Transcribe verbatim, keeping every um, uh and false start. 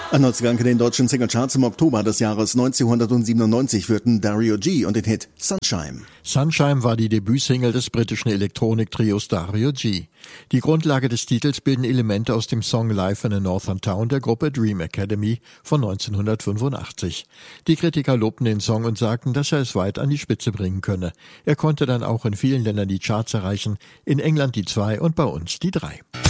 An Neuzugang in den deutschen Singlecharts im Oktober des Jahres neunzehnhundertsiebenundneunzig führten Dario G. und den Hit Sunshine. Sunshine war die Debütsingle des britischen Elektroniktrios Dario G. Die Grundlage des Titels bilden Elemente aus dem Song Live in a Northern Town der Gruppe Dream Academy von neunzehnhundertfünfundachtzig. Die Kritiker lobten den Song und sagten, dass er es weit an die Spitze bringen könne. Er konnte dann auch in vielen Ländern die Charts erreichen, in England die zwei und bei uns die drei.